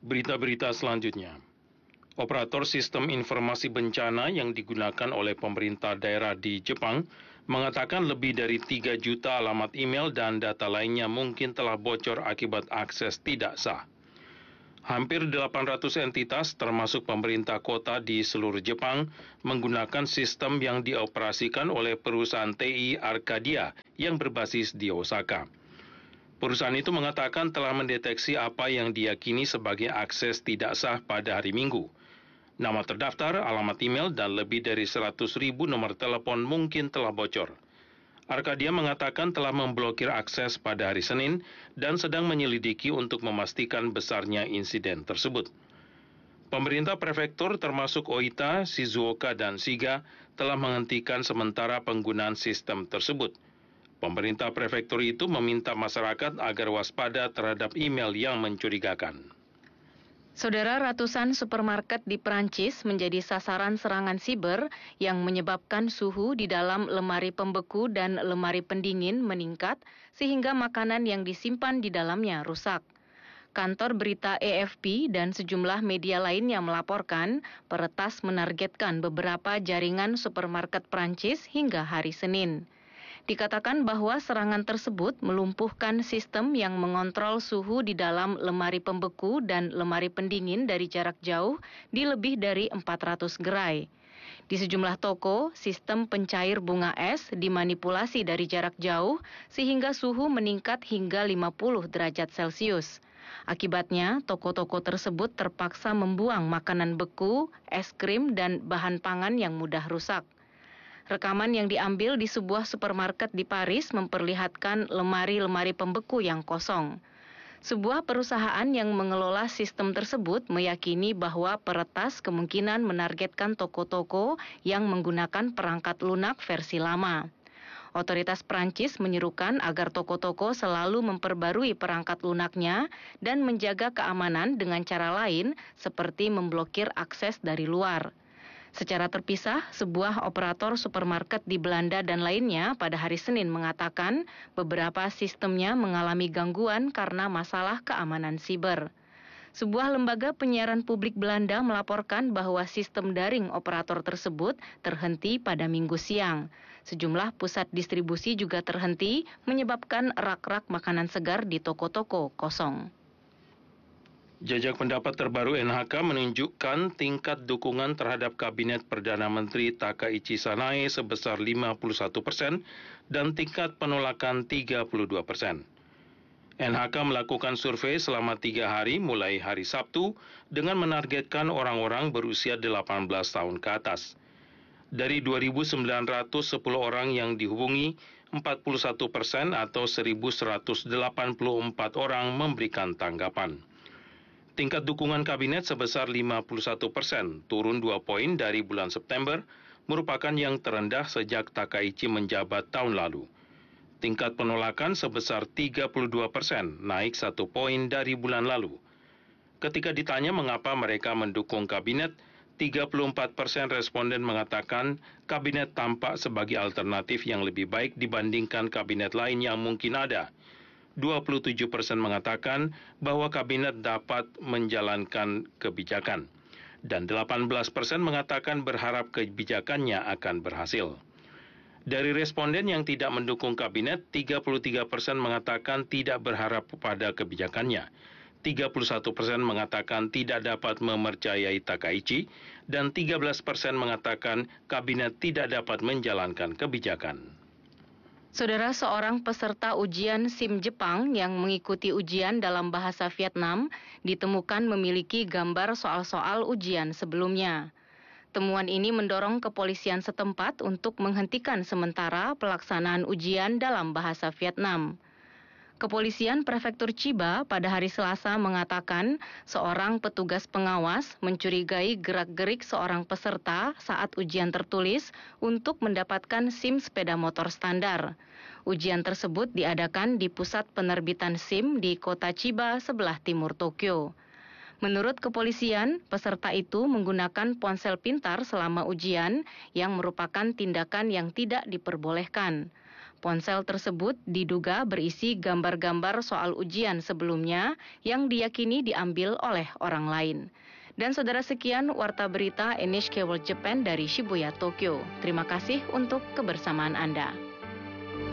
Berita-berita selanjutnya. Operator sistem informasi bencana yang digunakan oleh pemerintah daerah di Jepang mengatakan lebih dari 3 juta alamat email dan data lainnya mungkin telah bocor akibat akses tidak sah. Hampir 800 entitas termasuk pemerintah kota di seluruh Jepang menggunakan sistem yang dioperasikan oleh perusahaan TI Arcadia yang berbasis di Osaka. Perusahaan itu mengatakan telah mendeteksi apa yang diyakini sebagai akses tidak sah pada hari Minggu. Nama terdaftar, alamat email, dan lebih dari 100.000 nomor telepon mungkin telah bocor. Arcadia mengatakan telah memblokir akses pada hari Senin dan sedang menyelidiki untuk memastikan besarnya insiden tersebut. Pemerintah prefektur termasuk Oita, Shizuoka, dan Shiga telah menghentikan sementara penggunaan sistem tersebut. Pemerintah prefektur itu meminta masyarakat agar waspada terhadap email yang mencurigakan. Saudara, ratusan supermarket di Prancis menjadi sasaran serangan siber yang menyebabkan suhu di dalam lemari pembeku dan lemari pendingin meningkat sehingga makanan yang disimpan di dalamnya rusak. Kantor berita AFP dan sejumlah media lainnya melaporkan peretas menargetkan beberapa jaringan supermarket Prancis hingga hari Senin. Dikatakan bahwa serangan tersebut melumpuhkan sistem yang mengontrol suhu di dalam lemari pembeku dan lemari pendingin dari jarak jauh di lebih dari 400 gerai. Di sejumlah toko, sistem pencair bunga es dimanipulasi dari jarak jauh sehingga suhu meningkat hingga 50 derajat Celcius. Akibatnya, toko-toko tersebut terpaksa membuang makanan beku, es krim, dan bahan pangan yang mudah rusak. Rekaman yang diambil di sebuah supermarket di Paris memperlihatkan lemari-lemari pembeku yang kosong. Sebuah perusahaan yang mengelola sistem tersebut meyakini bahwa peretas kemungkinan menargetkan toko-toko yang menggunakan perangkat lunak versi lama. Otoritas Prancis menyerukan agar toko-toko selalu memperbarui perangkat lunaknya dan menjaga keamanan dengan cara lain seperti memblokir akses dari luar. Secara terpisah, sebuah operator supermarket di Belanda dan lainnya pada hari Senin mengatakan beberapa sistemnya mengalami gangguan karena masalah keamanan siber. Sebuah lembaga penyiaran publik Belanda melaporkan bahwa sistem daring operator tersebut terhenti pada Minggu siang. Sejumlah pusat distribusi juga terhenti, menyebabkan rak-rak makanan segar di toko-toko kosong. Jajak pendapat terbaru NHK menunjukkan tingkat dukungan terhadap Kabinet Perdana Menteri Takaichi Sanae sebesar 51% dan tingkat penolakan 32%. NHK melakukan survei selama 3 hari mulai hari Sabtu dengan menargetkan orang-orang berusia 18 tahun ke atas. Dari 2.910 orang yang dihubungi, 41% atau 1.184 orang memberikan tanggapan. Tingkat dukungan kabinet sebesar 51%, turun 2 poin dari bulan September, merupakan yang terendah sejak Takaichi menjabat tahun lalu. Tingkat penolakan sebesar 32%, naik 1 poin dari bulan lalu. Ketika ditanya mengapa mereka mendukung kabinet, 34% responden mengatakan kabinet tampak sebagai alternatif yang lebih baik dibandingkan kabinet lain yang mungkin ada. 27% mengatakan bahwa kabinet dapat menjalankan kebijakan, dan 18% mengatakan berharap kebijakannya akan berhasil. Dari responden yang tidak mendukung kabinet, 33% mengatakan tidak berharap pada kebijakannya, 31% mengatakan tidak dapat mempercayai Takaichi, dan 13% mengatakan kabinet tidak dapat menjalankan kebijakan. Saudara, seorang peserta ujian SIM Jepang yang mengikuti ujian dalam bahasa Vietnam ditemukan memiliki gambar soal-soal ujian sebelumnya. Temuan ini mendorong kepolisian setempat untuk menghentikan sementara pelaksanaan ujian dalam bahasa Vietnam. Kepolisian Prefektur Chiba pada hari Selasa mengatakan seorang petugas pengawas mencurigai gerak-gerik seorang peserta saat ujian tertulis untuk mendapatkan SIM sepeda motor standar. Ujian tersebut diadakan di pusat penerbitan SIM di kota Chiba sebelah timur Tokyo. Menurut kepolisian, peserta itu menggunakan ponsel pintar selama ujian yang merupakan tindakan yang tidak diperbolehkan. Ponsel tersebut diduga berisi gambar-gambar soal ujian sebelumnya yang diyakini diambil oleh orang lain. Dan saudara, sekian Warta Berita NHK World Japan dari Shibuya, Tokyo. Terima kasih untuk kebersamaan Anda.